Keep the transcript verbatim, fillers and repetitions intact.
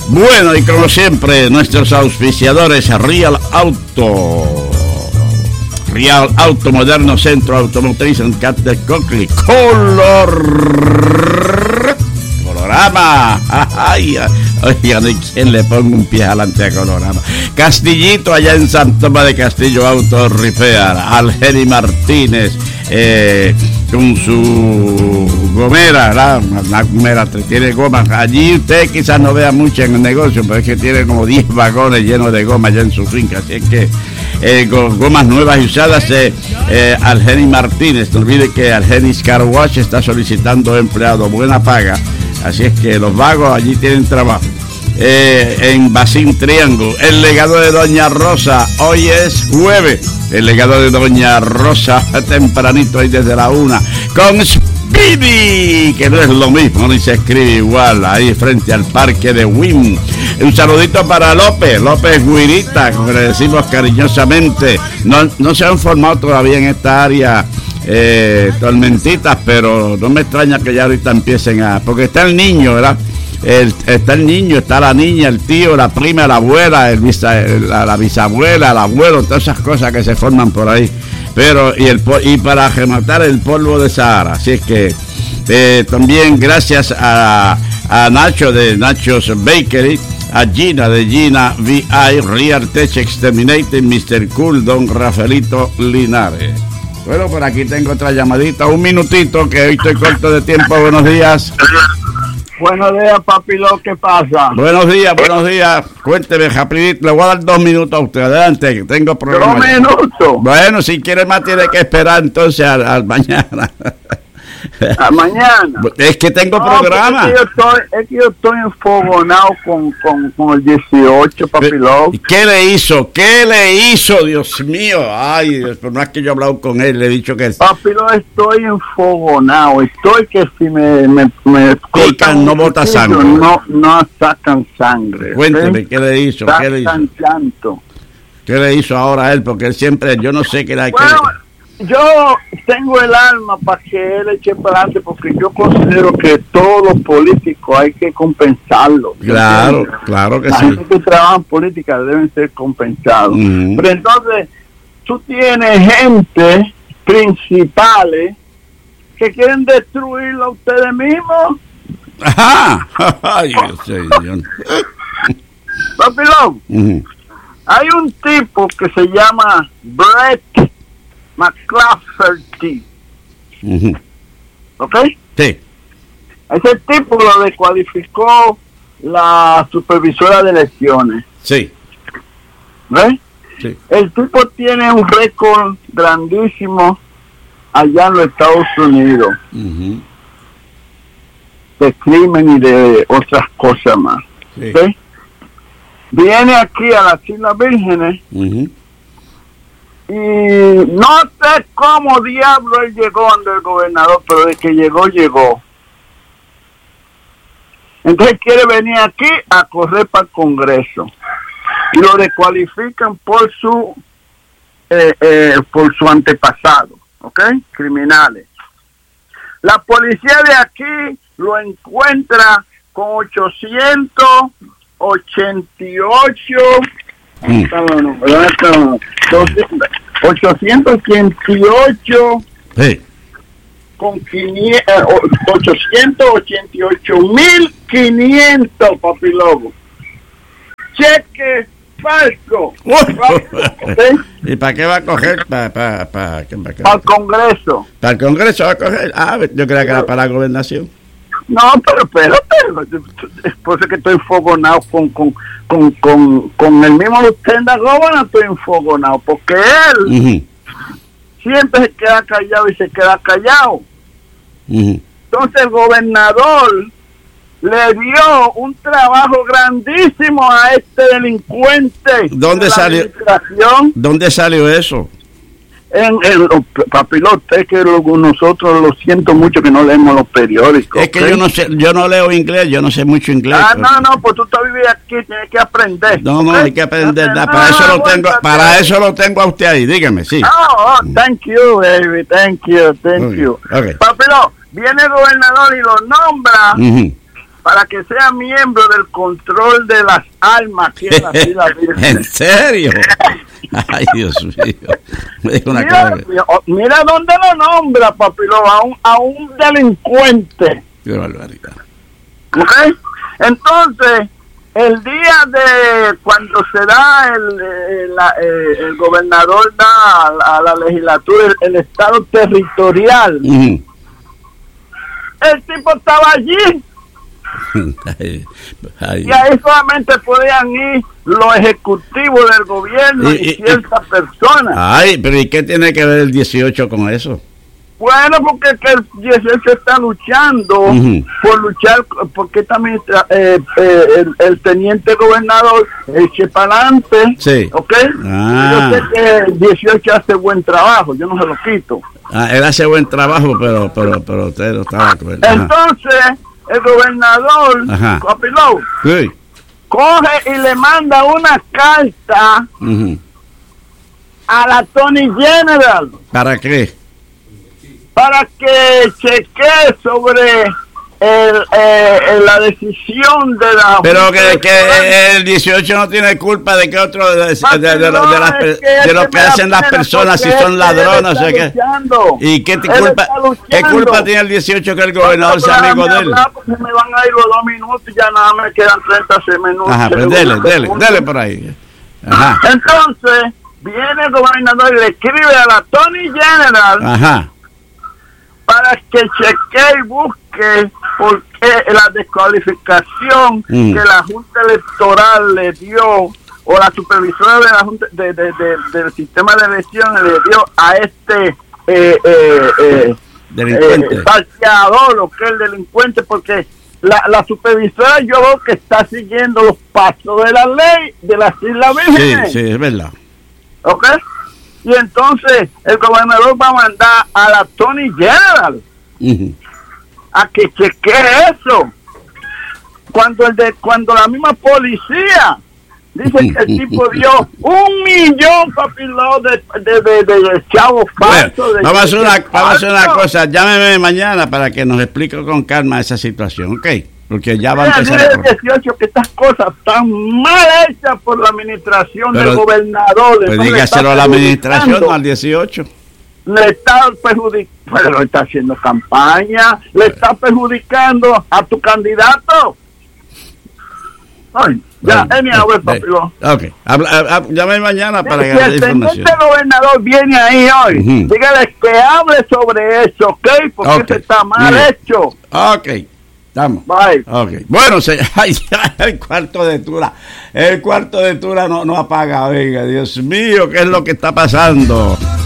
Bueno, y como siempre, nuestros auspiciadores, Real Auto. Real Auto, moderno centro automotriz en Catecocli. Color... Colorama. Ay, oigan, ¿y quién le pongo un pie adelante a Colorama? Castillito, allá en San Tomás de Castillo, Auto Repair. Algeni Martínez, eh, con su gomera, ¿verdad? Una gomera, tiene gomas. Allí usted quizás no vea mucho en el negocio, pero es que tiene como diez vagones llenos de goma allá en su finca. Así es que eh, con gomas nuevas y usadas de eh, Algeni Martínez. No olvide que Algeni's Car Wash está solicitando empleados, buena paga. Así es que los vagos allí tienen trabajo. Eh, en Bacín Triángulo, el legado de Doña Rosa, hoy es jueves. El legado de Doña Rosa, tempranito ahí desde la una, con Speedy, que no es lo mismo, ni se escribe igual, ahí frente al parque de Wynn. Un saludito para López, López Guirita, como le decimos cariñosamente. No, no se han formado todavía en esta área eh, tormentitas, pero no me extraña que ya ahorita empiecen a... Porque está el niño, ¿verdad? El, está el niño, está la niña, el tío, la prima, la abuela, el bisa, la, la bisabuela, el abuelo, todas esas cosas que se forman por ahí. Pero, y, el, y para rematar el polvo de Sahara. Así es que eh, también gracias a, a Nacho de Nacho's Bakery, a Gina de Gina V I, Real Tech Exterminating, mister Cool, don Rafaelito Linares. Bueno, por aquí tengo otra llamadita, un minutito, que hoy estoy corto de tiempo. Buenos días. Buenos días, Papilo, ¿qué pasa? Buenos días, buenos días. Cuénteme, rapidito, le voy a dar dos minutos a usted. Adelante, que tengo problemas. ¿Dos minutos? Bueno, si quiere más, tiene que esperar entonces al, al mañana. ¿A mañana? Es que tengo no, programa. Es que, yo estoy, es que yo estoy enfogonado con, con, con el dieciocho, Papilo. ¿Qué le hizo? ¿Qué le hizo? Dios mío. Ay, por más que yo he hablado con él, le he dicho que... Papilo, estoy enfogonado. Estoy que si me... me, me pican, no bota sangre. No, no sacan sangre. Cuénteme, ¿sí? ¿Qué le hizo? Sacan ¿Qué le hizo? llanto. ¿Qué le hizo ahora a él? Porque él siempre, yo no sé qué era... Bueno, que... Yo tengo el alma para que él eche para adelante, porque yo considero que todos los políticos hay que compensarlos. Claro, ¿entiendes? Claro que La sí. La gente que trabaja en política deben ser compensados. Uh-huh. Pero entonces, tú tienes gente principales que quieren destruirlo a ustedes mismos. Ajá. Ay, señor. Papilón, uh-huh. Hay un tipo que se llama Brett McClafferty. Uh-huh. ¿Ok? Sí. Ese tipo lo descualificó la supervisora de elecciones. Sí. ¿Ves? Sí. El tipo tiene un récord grandísimo allá en los Estados Unidos. Uh-huh. De crimen y de otras cosas más. Sí. ¿Okay? Viene aquí a las Islas Vírgenes. Uh-huh. Y no sé cómo diablo él llegó ante el gobernador, pero de que llegó, llegó. Entonces quiere venir aquí a correr para el Congreso. Y lo descualifican por su eh, eh, por su antepasado, ¿ok? Criminales. La policía de aquí lo encuentra con ochocientos ochenta y ocho... Mm. ochocientos ochenta y ocho sí. Con ochocientos ochenta y ocho mil quinientos, papilobo. Cheque falso. ¿Sí? ¿Y para qué va a coger? Para pa, pa, pa, pa el Congreso. ¿Para el Congreso va a coger? Ah, yo creía que era para la gobernación. No, pero espérate, por eso que estoy enfogonado con, con, con, con, con el mismo lieutenant governor, estoy enfogonado, porque él uh-huh. siempre se queda callado y se queda callado. Uh-huh. Entonces el gobernador le dio un trabajo grandísimo a este delincuente. ¿Dónde salió? ¿Dónde salió eso? En el papilote, es que lo, nosotros lo siento mucho que no leemos los periódicos. Es que ¿okay? yo no sé, yo no leo inglés, yo no sé mucho inglés. Ah, pero... no, no, pues tú estás viviendo aquí, tienes que aprender. No, no, ¿okay? Hay que aprender, no, para eso lo tengo, para eso lo tengo a usted ahí, dígame, sí. Oh, oh thank you, baby, thank you, thank okay. you. Okay. Papilo, viene el gobernador y lo nombra uh-huh. para que sea miembro del control de las armas aquí en la Isla Virgen. ¿En serio? Ay, Dios mío. Me dijo una Mira, cosa. mira, mira dónde lo nombra, Papilo, a un, a un delincuente. Qué barbaridad. ¿Ok? Entonces, el día de cuando se da el, el, la- eh, el gobernador da a, a la legislatura el, el estado territorial, Ujú. el tipo estaba allí Ay, ay. y ahí solamente podían ir los ejecutivos del gobierno Y- y, y- y- ciertas personas. Ay, pero ¿y qué tiene que ver el dieciocho con eso? Bueno, porque que el dieciocho está luchando Ujú. por luchar, porque también eh, eh, el, el teniente gobernador eche para adelante, Sí. ¿ok? Ah. Yo sé que el dieciocho hace buen trabajo, yo no se lo quito. Ah, él hace buen trabajo, pero pero pero usted no estaba de acuerdo. Ajá. Entonces, el gobernador, Ajá. Copiló, Sí. coge y le manda una carta Ujú. a la Attorney General ¿Para qué? para que chequee sobre el, eh, la decisión de la Pero Junta que, que Electoral. el dieciocho no tiene culpa de que otro de, de, de, de, de las No, pe- es que de lo ese que me da hacen las pena personas si porque son es que ladrones, él o sea está que luchando. ¿y qué te Él culpa está qué luchando. culpa tiene el dieciocho que el gobernador sea Déjame amigo de él? hablar porque me van a ir los dos minutos y ya nada me quedan treinta minutos. Ajá, pues dele, dele, dele por ahí. Ajá. Entonces, viene el gobernador y le escribe a la Attorney General Ajá. para que chequee y busque por qué la descualificación Mm. que la Junta Electoral le dio, o la supervisora de la Junta de, de- de- del sistema de elecciones le dio a este eh, eh, eh, Delincuente. eh, salteador, o que es el delincuente, porque la, la supervisora yo veo que está siguiendo los pasos de la ley de las Islas Sí, Vírgenes. sí, es verdad. ¿Ok? Y entonces el gobernador va a mandar a la Attorney General Ujú. a que chequee eso. Cuando el de, cuando la misma policía dice que el tipo dio un millón, papilón, de, de, de, de, de chavos Bueno, falsos. de vamos a hacer una, cheques vamos a hacer una falsos. cosa. Llámeme mañana para que nos explique con calma esa situación, ¿ok? Porque ya va a Mira, empezar. dile el al pro- dieciocho que estas cosas están mal hechas por la administración Pero- del gobernador. Pues Eso le dígaselo está a la administración, perjudicando. no al dieciocho. Le está perjudicando, pero está haciendo campaña, le está perjudicando a tu candidato. Ay, ya, Bueno, anyway, eh, papilón. Ok, habla, ah, ah, llame mañana para Si que el dé información. teniente gobernador viene ahí hoy, Ujú. dígale que hable sobre eso, ¿ok? Porque Ok, eso está mal bien. hecho. Ok, estamos. Bye. Ok, bueno, se, ay, ya, el cuarto de Tula, el cuarto de Tula no, no apaga, oiga, Dios mío, ¿qué es lo que está pasando?